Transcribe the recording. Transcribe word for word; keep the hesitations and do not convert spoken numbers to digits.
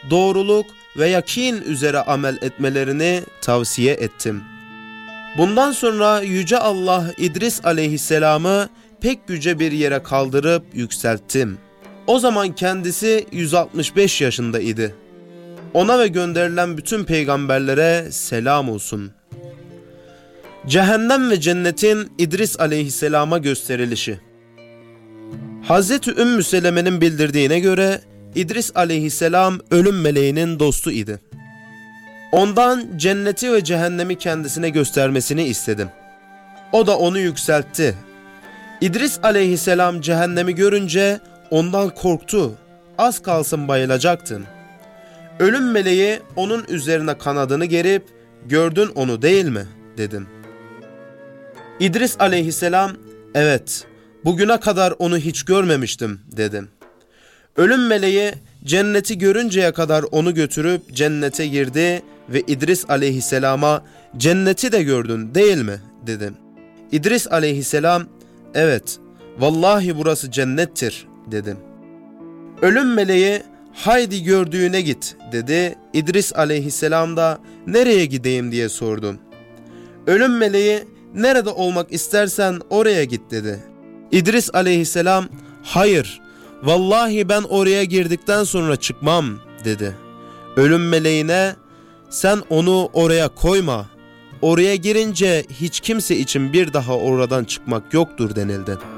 doğruluk ve yakin üzere amel etmelerini tavsiye ettim. Bundan sonra Yüce Allah İdris aleyhisselamı pek yüce bir yere kaldırıp yükselttim. O zaman kendisi yüz altmış beş yaşında idi. Ona ve gönderilen bütün peygamberlere selam olsun. Cehennem ve cennetin İdris aleyhisselama gösterilişi. Hazreti Ümmü Seleme'nin bildirdiğine göre İdris aleyhisselam ölüm meleğinin dostu idi. Ondan cenneti ve cehennemi kendisine göstermesini istedim. O da onu yükseltti. İdris aleyhisselam cehennemi görünce ondan korktu. Az kalsın bayılacaktı. Ölüm meleği onun üzerine kanadını gerip, "Gördün onu değil mi?" dedim. İdris aleyhisselam, "Evet, bugüne kadar onu hiç görmemiştim." dedim. Ölüm meleği cenneti görünceye kadar onu götürüp cennete girdi ve İdris aleyhisselama, "Cenneti de gördün değil mi?" dedim. İdris aleyhisselam, "Evet, vallahi burası cennettir." dedim. Ölüm meleği, "Haydi gördüğüne git." dedi. İdris aleyhisselam da, "Nereye gideyim?" diye sordum. Ölüm meleği, "Nerede olmak istersen oraya git." dedi. İdris aleyhisselam, "Hayır, vallahi ben oraya girdikten sonra çıkmam." dedi. Ölüm meleğine, "Sen onu oraya koyma. Oraya girince hiç kimse için bir daha oradan çıkmak yoktur." denildi.